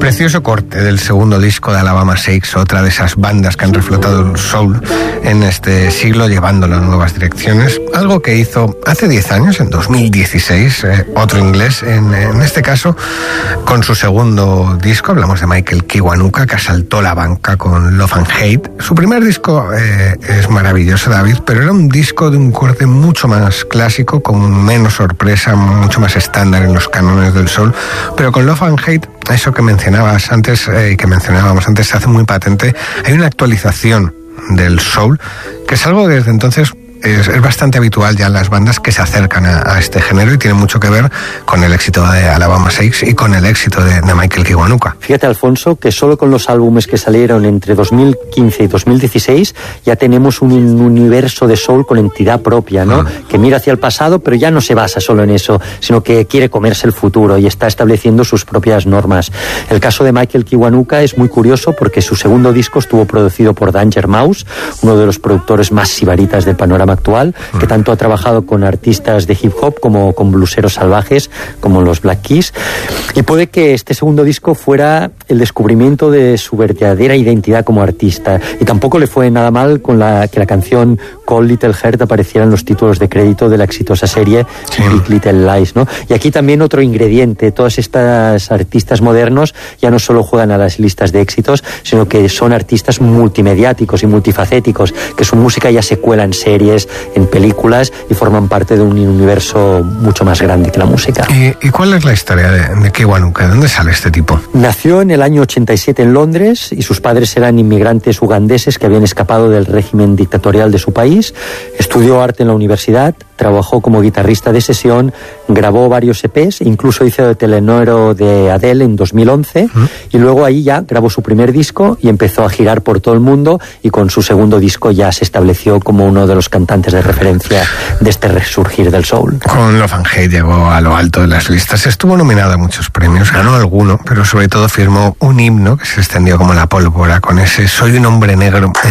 Precioso corte del segundo disco de Alabama Shakes, otra de esas bandas que han reflotado el soul en este siglo, llevándolo a nuevas direcciones. Algo que hizo hace 10 años, en 2016, otro inglés, en este caso con su segundo disco. Hablamos de Michael Kiwanuka, que asaltó la banca con Love and Hate. Su primer disco es maravilloso, David, pero era un disco de un corte mucho más clásico, con menos sorpresa, mucho más estándar en los cánones del soul. Pero con Love and Hate, eso que mencionábamos antes, se hace muy patente. Hay una actualización del soul, que es algo que desde entonces es bastante habitual ya en las bandas que se acercan a este género, y tiene mucho que ver con el éxito de Alabama Shakes y con el éxito de Michael Kiwanuka. Fíjate, Alfonso, que solo con los álbumes que salieron entre 2015 y 2016 ya tenemos un universo de soul con entidad propia, ¿no? Que mira hacia el pasado, pero ya no se basa solo en eso, sino que quiere comerse el futuro y está estableciendo sus propias normas. El caso de Michael Kiwanuka es muy curioso porque su segundo disco estuvo producido por Danger Mouse, uno de los productores más sibaritas del panorama actual, que tanto ha trabajado con artistas de hip hop como con bluseros salvajes como los Black Keys, y puede que este segundo disco fuera el descubrimiento de su verdadera identidad como artista. Y tampoco le fue nada mal con que la canción Cold Little Heart apareciera en los títulos de crédito de la exitosa serie Big Little Lies, ¿no? Y aquí también otro ingrediente: todas estas artistas modernos ya no solo juegan a las listas de éxitos, sino que son artistas multimediáticos y multifacéticos, que su música ya se cuela en series, en películas, y forman parte de un universo mucho más grande que la música. ¿Y cuál es la historia de Kiwanuka? ¿De dónde sale este tipo? Nació en el año 87 en Londres, y sus padres eran inmigrantes ugandeses que habían escapado del régimen dictatorial de su país. Estudió arte en la universidad, trabajó como guitarrista de sesión, grabó varios EPs, incluso hizo de telenoro de Adele en 2011, y luego ahí ya grabó su primer disco y empezó a girar por todo el mundo, y con su segundo disco ya se estableció como uno de los cantantes de referencia de este resurgir del soul. Con Love and Hate llegó a lo alto de las listas, estuvo nominado a muchos premios, ganó alguno, pero sobre todo firmó un himno que se extendió como la pólvora con ese "Soy un hombre negro".